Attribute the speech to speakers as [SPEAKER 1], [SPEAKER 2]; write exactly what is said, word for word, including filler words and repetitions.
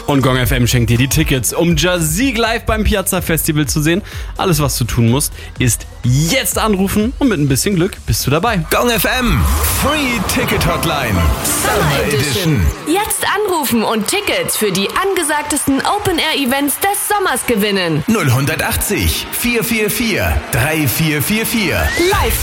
[SPEAKER 1] Und Gong F M schenkt dir die Tickets, um Jazik live beim Piazza Festival zu sehen. Alles, was du tun musst, ist jetzt anrufen und mit ein bisschen Glück bist du dabei.
[SPEAKER 2] Gong F M, Free Ticket Hotline, Summer Edition.
[SPEAKER 3] Jetzt anrufen und Tickets für die angesagtesten Open-Air-Events des Sommers gewinnen.
[SPEAKER 2] null achtzig, vier vier vier, drei vier vier vier.
[SPEAKER 3] Live